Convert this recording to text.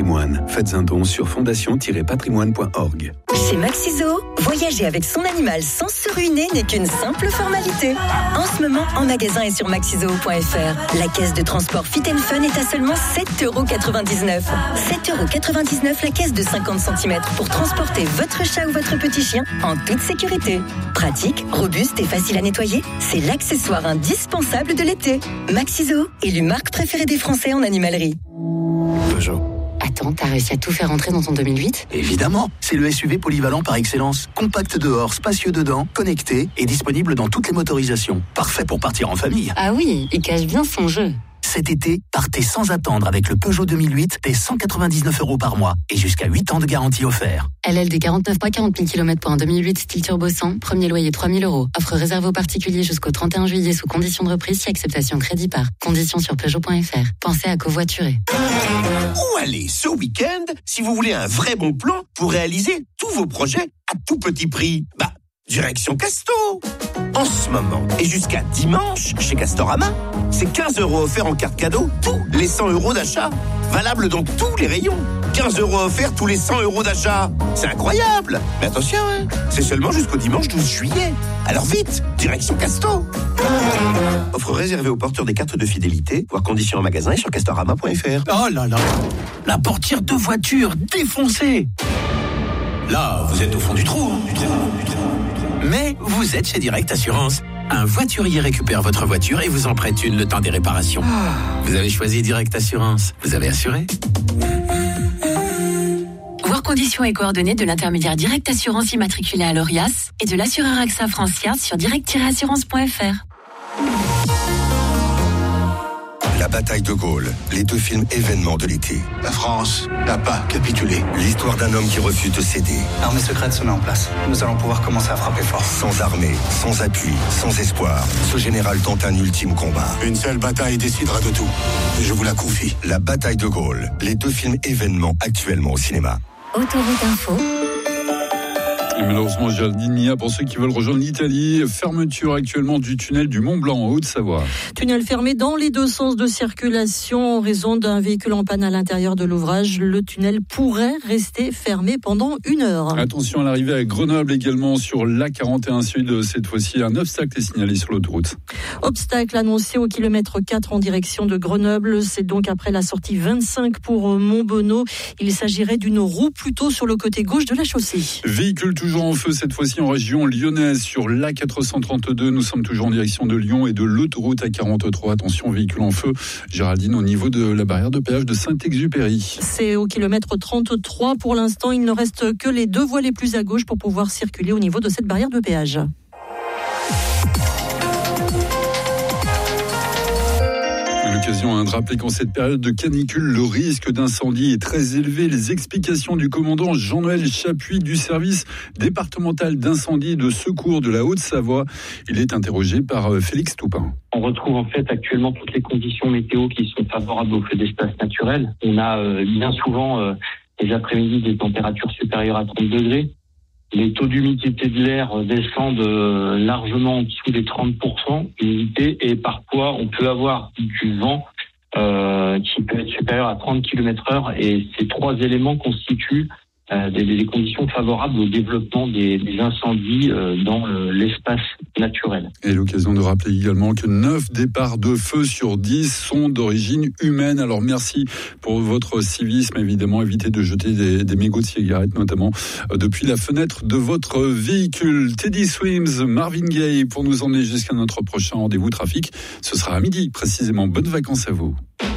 patrimoine. Faites un don sur fondation-patrimoine.org. Chez Maxiso, voyager avec son animal sans se ruiner n'est qu'une simple formalité. En ce moment, en magasin et sur maxiso.fr, la caisse de transport Fit & Fun est à seulement 7,99 €. 7,99 € la caisse de 50 cm pour transporter votre chat ou votre petit chien en toute sécurité. Pratique, robuste et facile à nettoyer, c'est l'accessoire indispensable de l'été. Maxiso, élu marque préférée des Français en animalerie. Peugeot. Attends, t'as réussi à tout faire entrer dans ton 2008 ? Évidemment, c'est le SUV polyvalent par excellence. Compact dehors, spacieux dedans, connecté et disponible dans toutes les motorisations. Parfait pour partir en famille. Ah oui, il cache bien son jeu. Cet été, partez sans attendre avec le Peugeot 2008 dès 199 € par mois et jusqu'à 8 ans de garantie offert. LLD 49 mois, 40 000 km pour un 2008 style turbo 100, premier loyer 3 000 €. Offre réservée aux particuliers jusqu'au 31 juillet sous conditions de reprise si acceptation crédit par. Conditions sur Peugeot.fr. Pensez à covoiturer. Où aller ce week-end si vous voulez un vrai bon plan pour réaliser tous vos projets à tout petit prix ? Direction Casto. En ce moment et jusqu'à dimanche chez Castorama, c'est 15 € offerts en carte cadeau tous les 100 € d'achat. Valable dans tous les rayons. 15 € offerts tous les 100 € d'achat. C'est incroyable. Mais attention, c'est seulement jusqu'au dimanche 12 juillet. Alors vite, direction Casto. Offre réservée aux porteurs des cartes de fidélité. Voir conditions en magasin et sur castorama.fr. Oh là là, la portière de voiture défoncée. Là, vous êtes au fond du trou. Mais vous êtes chez Direct Assurance. Un voiturier récupère votre voiture et vous en prête une le temps des réparations. Vous avez choisi Direct Assurance. Vous avez assuré ? Voir conditions et coordonnées de l'intermédiaire Direct Assurance immatriculé à l'ORIAS et de l'assureur AXA Francia sur direct-assurance.fr. La bataille de Gaulle, les 2 films événements de l'été. La France n'a pas capitulé. L'histoire d'un homme qui refuse de céder. L'armée secrète se met en place. Nous allons pouvoir commencer à frapper fort. Sans armée, sans appui, sans espoir, ce général tente un ultime combat. Une seule bataille décidera de tout. Et je vous la confie. La bataille de Gaulle, les 2 films événements actuellement au cinéma. Autoroute Info. Et malheureusement, Géraldine, il y a pour ceux qui veulent rejoindre l'Italie, fermeture actuellement du tunnel du Mont Blanc en Haute-Savoie. Tunnel fermé dans les 2 sens de circulation en raison d'un véhicule en panne à l'intérieur de l'ouvrage. Le tunnel pourrait rester fermé pendant 1 heure. Attention à l'arrivée à Grenoble également sur l'A41 Sud. Cette fois-ci, un obstacle est signalé sur l'autoroute. Obstacle annoncé au kilomètre 4 en direction de Grenoble. C'est donc après la sortie 25 pour Montbonneau. Il s'agirait d'une roue plutôt sur le côté gauche de la chaussée. Véhicule toujours en feu cette fois-ci en région lyonnaise sur l'A432. Nous sommes toujours en direction de Lyon et de l'autoroute A43. Attention, véhicule en feu, Géraldine, au niveau de la barrière de péage de Saint-Exupéry. C'est au kilomètre 33 pour l'instant. Il ne reste que les 2 voies les plus à gauche pour pouvoir circuler au niveau de cette barrière de péage. L'occasion de rappeler qu'en cette période de canicule, le risque d'incendie est très élevé. Les explications du commandant Jean-Noël Chapuis du service départemental d'incendie et de secours de la Haute-Savoie. Il est interrogé par Félix Toupin. On retrouve en fait actuellement toutes les conditions météo qui sont favorables aux feux d'espace naturels. On a bien souvent les après-midi des températures supérieures à 30 degrés. Les taux d'humidité de l'air descendent largement en dessous des 30% d'humidité et parfois on peut avoir du vent qui peut être supérieur à 30 km/h et ces 3 éléments constituent des conditions favorables au développement des incendies dans l'espace naturel. Et l'occasion de rappeler également que 9 départs de feu sur 10 sont d'origine humaine. Alors merci pour votre civisme. Évidemment, évitez de jeter des mégots de cigarettes, notamment depuis la fenêtre de votre véhicule. Teddy Swims, Marvin Gaye, pour nous emmener jusqu'à notre prochain rendez-vous trafic. Ce sera à midi, précisément. Bonnes vacances à vous.